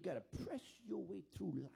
got to press your way through life.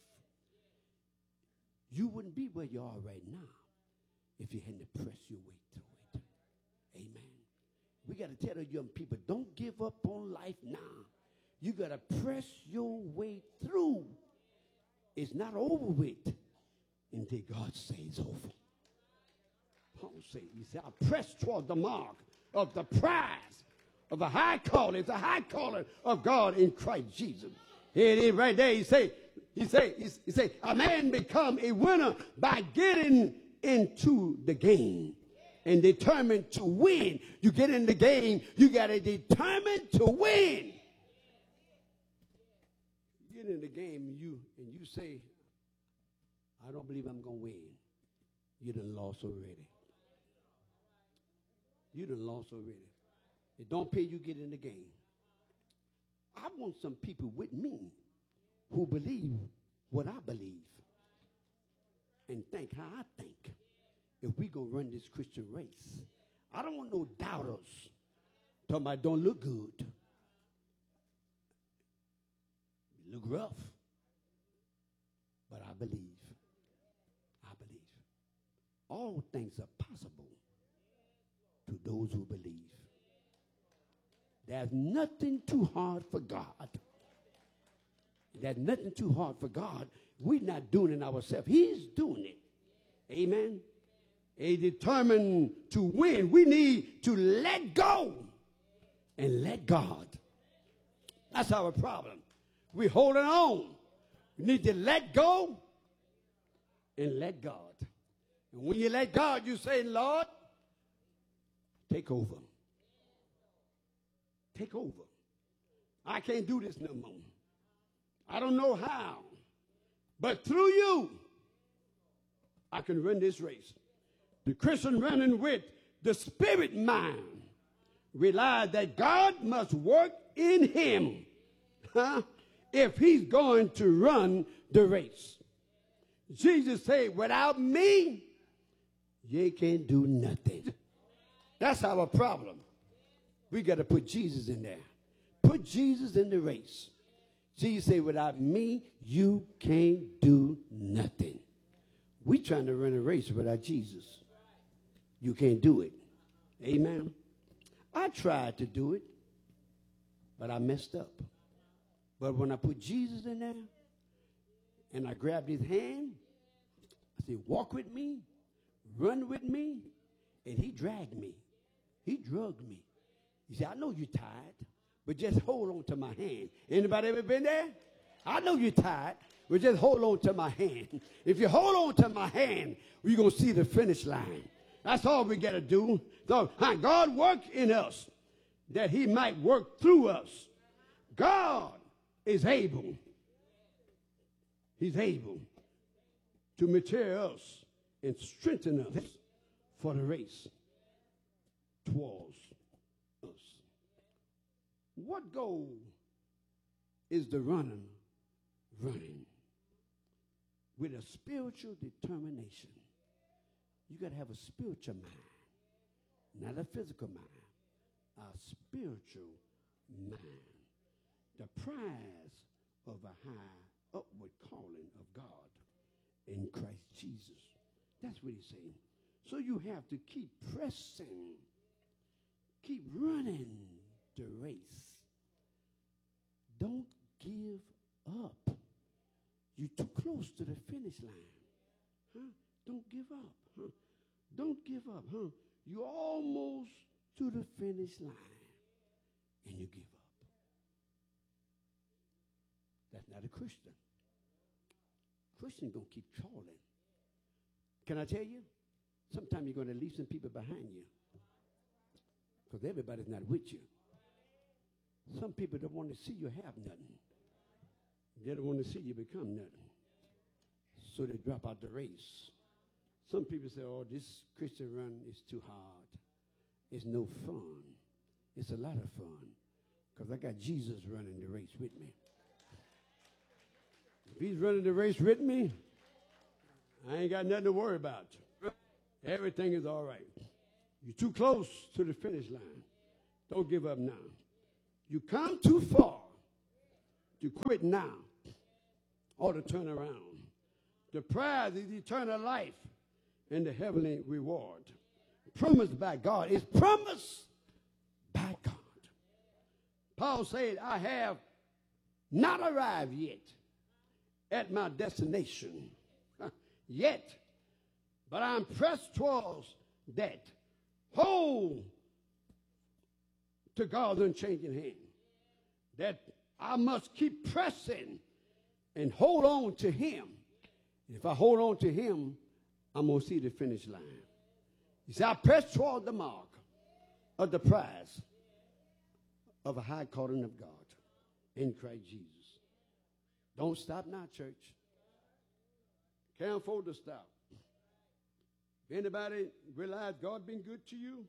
You wouldn't be where you are right now if you hadn't pressed your way through it. Amen. We got to tell the young people, don't give up on life now. You got to press your way through. It's not over with until God says over. Paul said, he said, I press toward the mark of the prize of the high calling. It's a high calling of God in Christ Jesus. It is right there. He say, a man become a winner by getting into the game and determined to win. You get in the game, you got to determine to win. You get in the game and you say, I don't believe I'm going to win. You done lost already. You done lost already. It don't pay you get in the game. I want some people with me who believe what I believe and think how I think if we going to run this Christian race. I don't want no doubters talking about don't look good. You look rough. But I believe. I believe. All things are possible to those who believe. There's nothing too hard for God. There's nothing too hard for God. We're not doing it ourselves. He's doing it. Amen. A determined to win. We need to let go and let God. That's our problem. We're holding on. We need to let go and let God. And when you let God, you say, Lord, take over. Take over. I can't do this no more. I don't know how. But through you, I can run this race. The Christian running with the spirit mind realize that God must work in him if he's going to run the race. Jesus said, without me, you can't do nothing. That's our problem. We got to put Jesus in there. Put Jesus in the race. Jesus said, without me, you can't do nothing. We trying to run a race without Jesus. You can't do it. Amen. I tried to do it, but I messed up. But when I put Jesus in there, and I grabbed his hand, I said, walk with me, run with me, and he dragged me. He drugged me. He said, I know you're tired, but just hold on to my hand. Anybody ever been there? I know you're tired, but just hold on to my hand. If you hold on to my hand, we're going to see the finish line. That's all we got to do. So God worked in us that he might work through us. God is able. He's able to mature us and strengthen us for the race towards us. What goal is the runner running? With a spiritual determination. You got to have a spiritual mind, not a physical mind, a spiritual mind. The prize of a high upward calling of God in Christ Jesus. That's what he's saying. So you have to keep pressing, keep running the race. Don't give up. You're too close to the finish line. Huh? Don't give up. Huh? Don't give up. Huh? You're almost to the finish line, and you give up. That's not a Christian. Christian going to keep crawling. Can I tell you? Sometimes you're going to leave some people behind you because everybody's not with you. Some people don't want to see you have nothing. They don't want to see you become nothing. So they drop out the race. Some people say, oh, this Christian run is too hard. It's no fun. It's a lot of fun because I got Jesus running the race with me. If he's running the race with me, I ain't got nothing to worry about. Everything is all right. You're too close to the finish line. Don't give up now. You come too far to quit now or to turn around. The prize is eternal life and the heavenly reward. Promised by God. It's promised by God. Paul said, I have not arrived yet at my destination. Yet. But I'm pressed towards that. Hold to God's unchanging hand. That I must keep pressing and hold on to him. If I hold on to him, I'm going to see the finish line. He said, I press toward the mark of the prize of a high calling of God in Christ Jesus. Don't stop now, church. Can't afford to stop. Anybody realize God been good to you?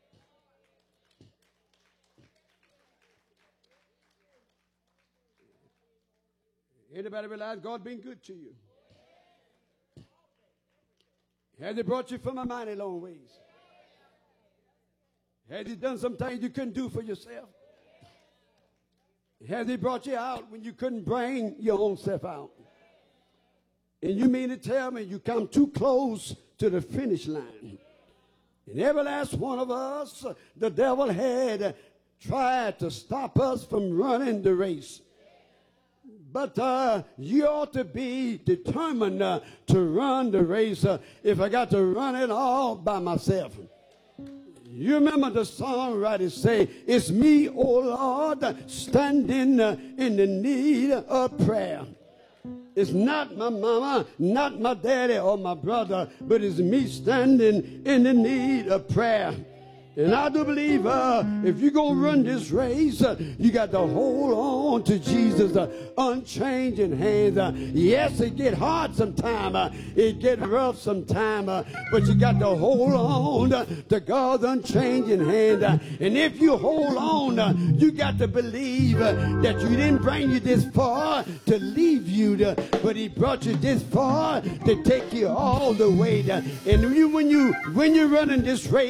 Anybody realize God been good to you? Has he brought you from a mighty long ways? Has he done some things you couldn't do for yourself? Has he brought you out when you couldn't bring your own self out? And you mean to tell me you come too close to the finish line? And every last one of us, the devil had tried to stop us from running the race. But you ought to be determined to run the race if I got to run it all by myself. You remember the songwriter say, it's me, O Lord, standing in the need of prayer. It's not my mama, not my daddy or my brother, but it's me standing in the need of prayer. And I do believe if you're going to run this race, you got to hold on to Jesus' unchanging hands. Yes, it get hard sometimes. It get rough sometimes. But you got to hold on to God's unchanging hand. And if you hold on, you got to believe that you didn't bring you this far to leave you, but he brought you this far to take you all the way. And when you're running this race,